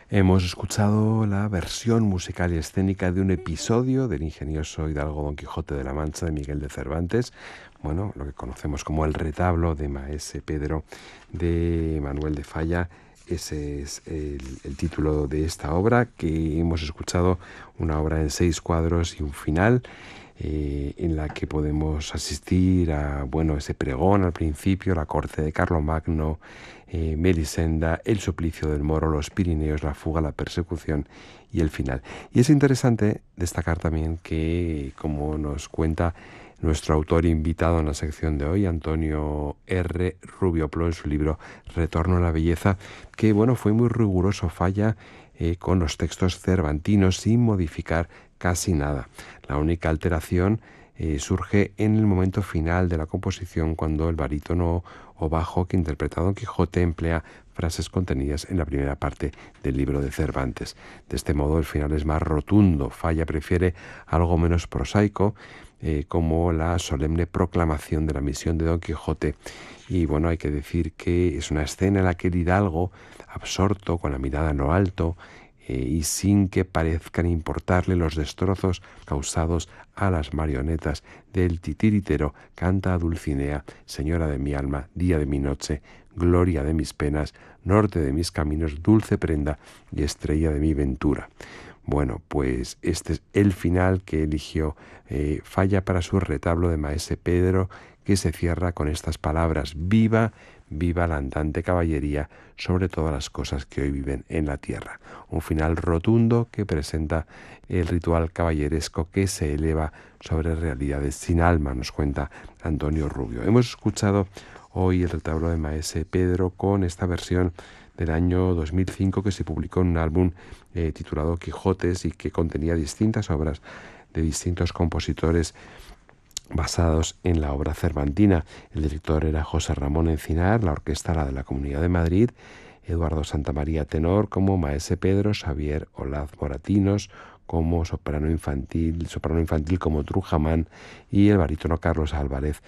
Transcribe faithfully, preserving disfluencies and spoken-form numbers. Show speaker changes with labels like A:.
A: Hemos escuchado la versión musical y escénica de un episodio del ingenioso Hidalgo Don Quijote de la Mancha de Miguel de Cervantes, bueno, lo que conocemos como el retablo de Maese Pedro de Manuel de Falla. Ese es el, el título de esta obra, que hemos escuchado, una obra en seis cuadros y un final, eh, en la que podemos asistir a, bueno, ese pregón al principio, la corte de Carlomagno, eh, Melisenda, el suplicio del Moro, los Pirineos, la fuga, la persecución y el final. Y es interesante destacar también que, como nos cuenta nuestro autor invitado en la sección de hoy, Antonio R. Rubio Plo, en su libro Retorno a la Belleza, que bueno, fue muy riguroso Falla eh, con los textos cervantinos sin modificar casi nada. La única alteración eh, surge en el momento final de la composición, cuando el barítono o bajo que interpreta a Don Quijote emplea frases contenidas en la primera parte del libro de Cervantes. De este modo el final es más rotundo. Falla prefiere algo menos prosaico, eh, como la solemne proclamación de la misión de Don Quijote. Y bueno, hay que decir que es una escena en la que el hidalgo, absorto, con la mirada en lo alto, eh, y sin que parezcan importarle los destrozos causados a las marionetas del titiritero, canta a Dulcinea: señora de mi alma, día de mi noche, gloria de mis penas, norte de mis caminos, dulce prenda y estrella de mi ventura. Bueno, pues este es el final que eligió eh, Falla para su retablo de Maese Pedro, que se cierra con estas palabras: viva, viva la andante caballería sobre todas las cosas que hoy viven en la tierra. Un final rotundo que presenta el ritual caballeresco que se eleva sobre realidades sin alma, nos cuenta Antonio Rubio. Hemos escuchado hoy el retablo de Maese Pedro con esta versión del año dos mil cinco, que se publicó en un álbum eh, titulado Quijotes, y que contenía distintas obras de distintos compositores basados en la obra cervantina. El director era José Ramón Encinar, la orquesta la de la Comunidad de Madrid, Eduardo Santamaría tenor como Maese Pedro, Xavier Olaz Moratinos como soprano infantil, soprano infantil como Trujamán, y el barítono Carlos Álvarez